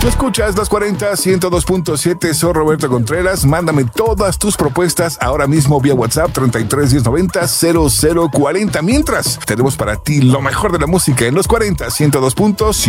Tú escuchas los 40 102.7, soy Roberto Contreras. Mándame todas tus propuestas ahora mismo vía WhatsApp 33 1090 0040. Mientras, tenemos para ti lo mejor de la música en los 40 102.7.